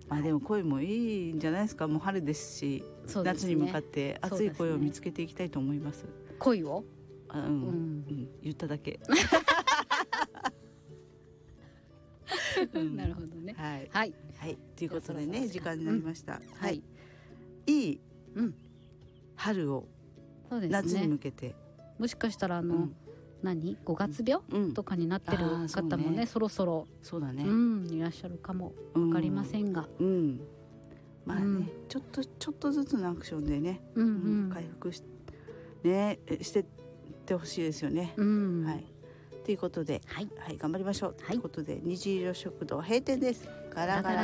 まあでも恋もいいんじゃないですか。もう春ですし、 そうですね、 夏に向かって熱い恋を見つけていきたいと思います。 恋を、 言っただけなるほどね。 はいはい、 はい、ということでね、時間になりました。 はい、 いい春をそうですね、 夏に向けて、 もしかしたら5月病、とかになってる方もね、そろそろそうだね、 いらっしゃるかも分かりませんが、 まあね、ちょっとずつのアクションでね、回復してってほしいですよね。はい。ということで、はい、頑張りましょう。ということで、虹色食堂閉店です。ガラガラ。